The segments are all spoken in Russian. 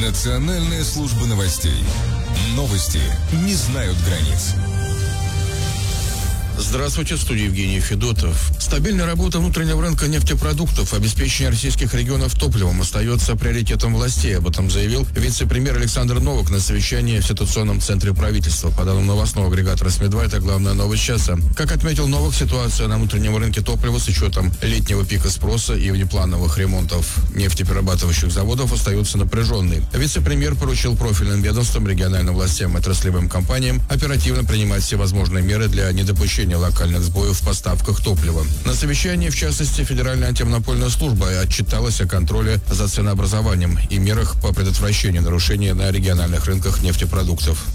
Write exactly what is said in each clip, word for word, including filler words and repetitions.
Национальная служба новостей. Новости не знают границ. Здравствуйте, в студии Евгений Федотов. Стабильная работа внутреннего рынка нефтепродуктов, обеспечение российских регионов топливом остается приоритетом властей. Об этом заявил вице-премьер Александр Новак на совещании в ситуационном центре правительства. По данным новостного агрегатора СМИ-два, это главная новость часа. Как отметил Новак, ситуация на внутреннем рынке топлива с учетом летнего пика спроса и внеплановых ремонтов нефтеперерабатывающих заводов остается напряженной. Вице-премьер поручил профильным ведомствам, региональным властям и отраслевым компаниям оперативно принимать все возможные меры для недопущения локальных сбоев в поставках топлива. На совещании, в частности, Федеральная антимонопольная служба отчиталась о контроле за ценообразованием и мерах по предотвращению нарушений на региональных рынках нефтепродуктов.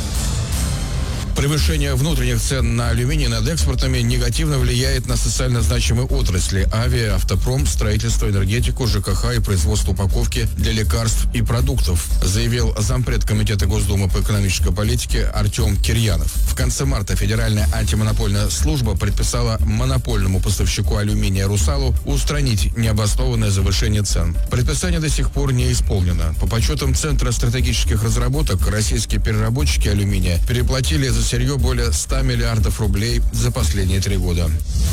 Превышение внутренних цен на алюминий над экспортами негативно влияет на социально значимые отрасли – авиа, автопром, строительство, энергетику, ЖКХ и производство упаковки для лекарств и продуктов, заявил зампред Комитета Госдумы по экономической политике Артем Кирьянов. В конце марта Федеральная антимонопольная служба предписала монопольному поставщику алюминия «Русалу» устранить необоснованное завышение цен. Предписание до сих пор не исполнено. По подсчетам Центра стратегических разработок, российские переработчики алюминия переплатили за сырье более ста миллиардов рублей за последние три года.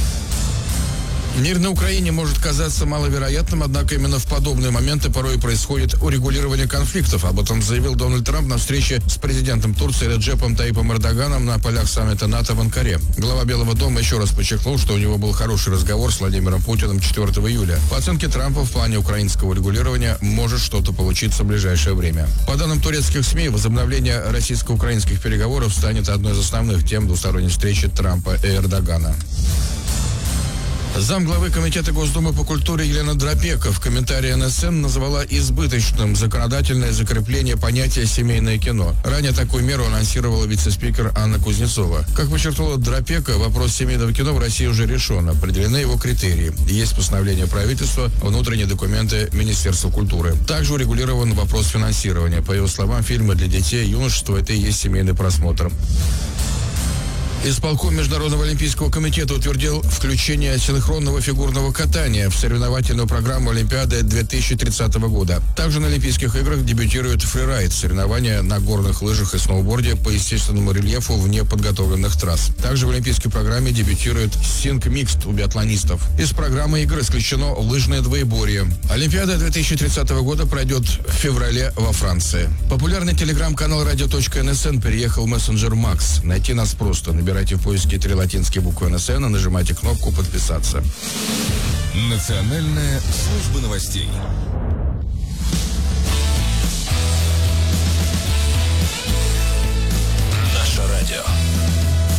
Мир на Украине может казаться маловероятным, однако именно в подобные моменты порой происходит урегулирование конфликтов. Об этом заявил Дональд Трамп на встрече с президентом Турции Реджепом Таипом Эрдоганом на полях саммита НАТО в Анкаре. Глава Белого дома еще раз подчеркнул, что у него был хороший разговор с Владимиром Путиным четвёртого июля. По оценке Трампа, в плане украинского регулирования может что-то получиться в ближайшее время. По данным турецких СМИ, возобновление российско-украинских переговоров станет одной из основных тем двусторонней встречи Трампа и Эрдогана. Замглавы Комитета Госдумы по культуре Елена Дропека в комментарии эн эс эн назвала избыточным законодательное закрепление понятия «семейное кино». Ранее такую меру анонсировала вице-спикер Анна Кузнецова. Как подчеркнула Дропека, вопрос семейного кино в России уже решен. Определены его критерии. Есть постановление правительства, внутренние документы Министерства культуры. Также урегулирован вопрос финансирования. По его словам, фильмы для детей и юношества – это и есть семейный просмотр. Исполком Международного олимпийского комитета утвердил включение синхронного фигурного катания в соревновательную программу Олимпиады две тысячи тридцатого года. Также на Олимпийских играх дебютирует фрирайд – соревнования на горных лыжах и сноуборде по естественному рельефу вне подготовленных трасс. Также в олимпийской программе дебютирует синк-микст у биатлонистов. Из программы игр исключено лыжное двоеборье. Олимпиада две тысячи тридцатого года пройдет в феврале во Франции. Популярный телеграм-канал радио точка эн эс эн переехал в мессенджер Макс. Найти нас просто. Набирайте в поиске три латинские буквы эн эс эн и нажимайте кнопку «Подписаться». Национальная служба новостей.